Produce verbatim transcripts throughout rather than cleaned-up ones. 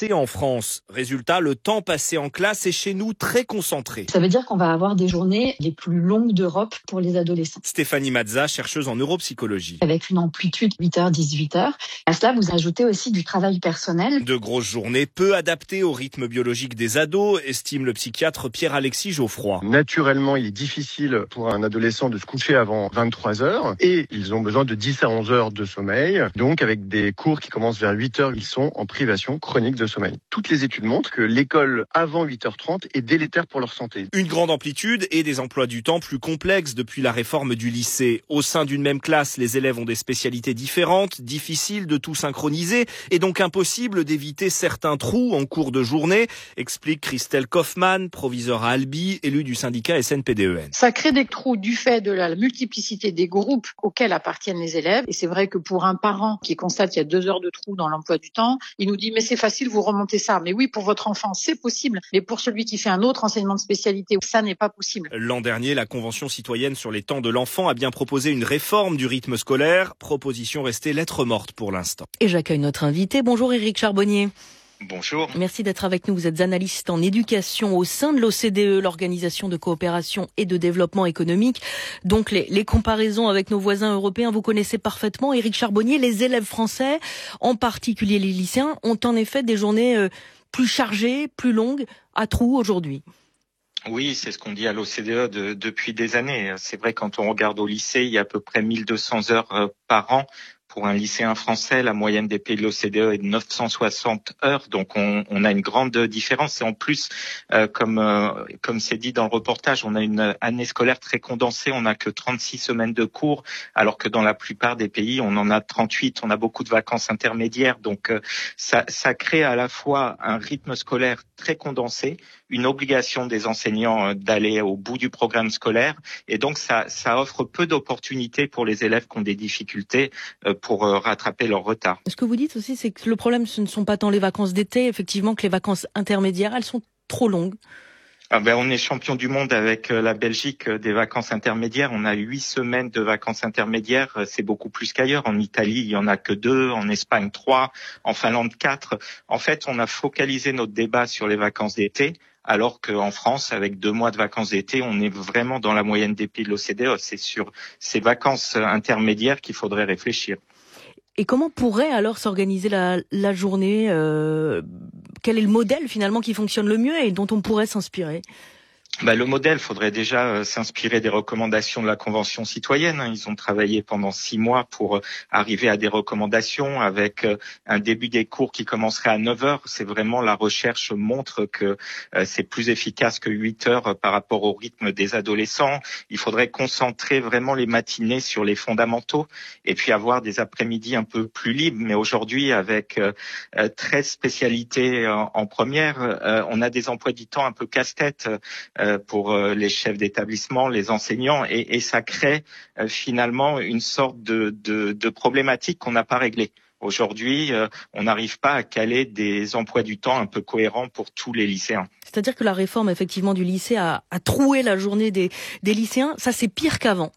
lycée en France. Résultat, le temps passé en classe est chez nous très concentré. Ça veut dire qu'on va avoir des journées les plus longues d'Europe pour les adolescents. Stéphanie Mazza, chercheuse en neuropsychologie. Avec une amplitude huit heures dix-huit heures. À cela, vous ajoutez aussi du travail personnel. De grosses journées peu adaptées au rythme biologique des ados, estime le psychiatre Pierre-Alexis Geoffroy. Naturellement, il est difficile pour un adolescent de se coucher avant vingt-trois heures et ils ont besoin de dix à onze heures de sommeil. Donc, avec des cours qui commencent vers huit heures, ils sont en privation chronique de sommeil. Toutes les études montrent que l'école avant huit heures trente est délétère pour leur santé. Une grande amplitude et des emplois du temps plus complexes depuis la réforme du lycée. Au sein d'une même classe, les élèves ont des spécialités différentes, difficiles de tout synchroniser et donc impossible d'éviter certains trous en cours de journée, explique Christelle Kaufmann, proviseure à Albi, élue du syndicat S N P D E N. Ça crée des trous du fait de la multiplicité des groupes auxquels appartiennent les élèves. Et c'est vrai que pour un parent qui constate qu'il y a deux heures de trous dans l'emploi du temps, il nous dit mais c'est facile, vous remontez ça. Mais oui, pour votre enfant, c'est possible. Mais pour celui qui fait un autre enseignement de spécialité, ça n'est pas possible. L'an dernier, la Convention citoyenne sur les temps de l'enfant a bien proposé une réforme du rythme scolaire. Proposition restée lettre morte pour l'instant. Et j'accueille notre invité. Bonjour Éric Charbonnier. Bonjour. Merci d'être avec nous. Vous êtes analyste en éducation au sein de l'O C D E, l'Organisation de coopération et de développement économique. Donc les, les comparaisons avec nos voisins européens, vous connaissez parfaitement. Éric Charbonnier, les élèves français, en particulier les lycéens, ont en effet des journées euh, plus chargées, plus longues, à trous aujourd'hui. Oui, c'est ce qu'on dit à l'O C D E de, depuis des années. C'est vrai, quand on regarde au lycée, il y a à peu près mille deux cents heures euh, par an. Pour un lycéen français, la moyenne des pays de l'O C D E est de neuf cent soixante heures, donc on, on a une grande différence. Et en plus, euh, comme euh, comme c'est dit dans le reportage, on a une année scolaire très condensée. On n'a que trente-six semaines de cours, alors que dans la plupart des pays, on en a trente-huit. On a beaucoup de vacances intermédiaires, donc euh, ça, ça crée à la fois un rythme scolaire très condensé, une obligation des enseignants d'aller au bout du programme scolaire, et donc ça, ça offre peu d'opportunités pour les élèves qui ont des difficultés euh, pour rattraper leur retard. Ce que vous dites aussi, c'est que le problème, ce ne sont pas tant les vacances d'été, effectivement, que les vacances intermédiaires, elles sont trop longues. Ah ben, on est champion du monde avec la Belgique des vacances intermédiaires. On a huit semaines de vacances intermédiaires. C'est beaucoup plus qu'ailleurs. En Italie, il y en a que deux. En Espagne, trois. En Finlande, quatre. En fait, on a focalisé notre débat sur les vacances d'été, alors qu'en France, avec deux mois de vacances d'été, on est vraiment dans la moyenne des pays de l'O C D E. C'est sur ces vacances intermédiaires qu'il faudrait réfléchir. Et comment pourrait alors s'organiser la, la journée euh, Quel est le modèle finalement qui fonctionne le mieux et dont on pourrait s'inspirer ? Bah, le modèle, faudrait déjà euh, s'inspirer des recommandations de la Convention citoyenne. Hein. Ils ont travaillé pendant six mois pour euh, arriver à des recommandations avec euh, un début des cours qui commencerait à neuf heures. C'est vraiment, la recherche montre que euh, c'est plus efficace que huit heures euh, par rapport au rythme des adolescents. Il faudrait concentrer vraiment les matinées sur les fondamentaux et puis avoir des après-midi un peu plus libres. Mais aujourd'hui, avec euh, euh, treize spécialités en, en première, euh, on a des emplois du temps un peu casse-tête euh, pour les chefs d'établissement, les enseignants, et, et ça crée euh, finalement une sorte de, de, de problématique qu'on n'a pas réglée. Aujourd'hui, euh, on n'arrive pas à caler des emplois du temps un peu cohérents pour tous les lycéens. C'est-à-dire que la réforme effectivement du lycée a, a troué la journée des, des lycéens. Ça, c'est pire qu'avant.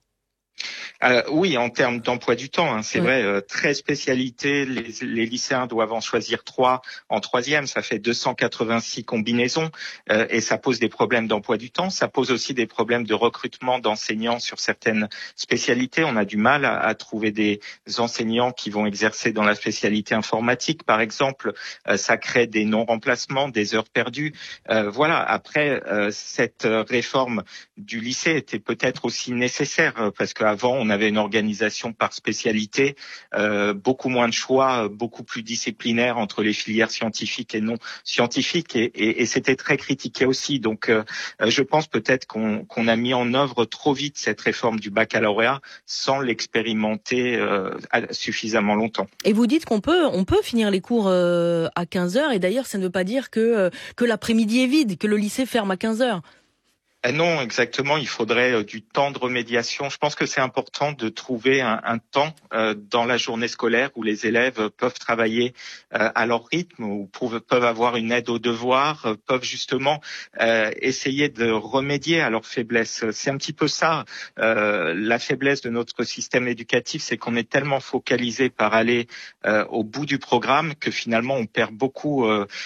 Euh, oui, en termes d'emploi du temps, hein, c'est oui. vrai, euh, treize spécialités, les, les lycéens doivent en choisir trois en troisième, ça fait deux cent quatre-vingt-six combinaisons euh, et ça pose des problèmes d'emploi du temps, ça pose aussi des problèmes de recrutement d'enseignants sur certaines spécialités. On a du mal à, à trouver des enseignants qui vont exercer dans la spécialité informatique, par exemple, euh, ça crée des non-remplacements, des heures perdues. Euh, voilà, après, euh, cette réforme du lycée était peut-être aussi nécessaire parce qu'avant, on avait une organisation par spécialité, euh, beaucoup moins de choix, beaucoup plus disciplinaire entre les filières scientifiques et non scientifiques, et, et, et c'était très critiqué aussi. Donc, euh, je pense peut-être qu'on, qu'on a mis en œuvre trop vite cette réforme du baccalauréat sans l'expérimenter euh, suffisamment longtemps. Et vous dites qu'on peut, on peut finir les cours euh, à quinze heures, et d'ailleurs, ça ne veut pas dire que euh, que l'après-midi est vide, que le lycée ferme à quinze heures. Non, exactement. Il faudrait du temps de remédiation. Je pense que c'est important de trouver un, un temps euh, dans la journée scolaire où les élèves peuvent travailler euh, à leur rythme, ou peuvent, peuvent avoir une aide aux devoirs, euh, peuvent justement euh, essayer de remédier à leurs faiblesses. C'est un petit peu ça, euh, la faiblesse de notre système éducatif, c'est qu'on est tellement focalisé par aller euh, au bout du programme que finalement on perd beaucoup euh,